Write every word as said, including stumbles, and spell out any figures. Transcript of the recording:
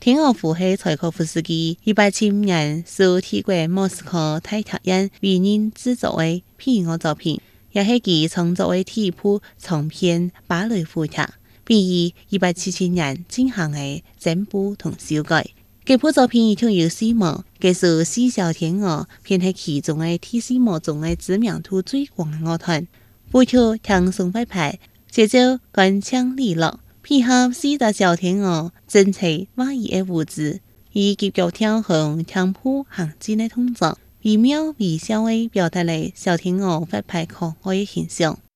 天鹅湖是柴可夫斯基一八七五年受提过莫斯科大剧院委任制作的皮恶作品，也是其创作的第一部长篇芭蕾舞剧，并于一八七七年进行的整部同修改。这部作品就有四幕，这是四小天鹅偏是其中的第四幕中的知名度最高的乐团，舞曲轻松快拍，节奏干净利落。配合四只小天鹅整齐划一的舞姿，以及脚跳和跳步行进的动作，微妙微笑地表达了小天鹅发派可爱的形象。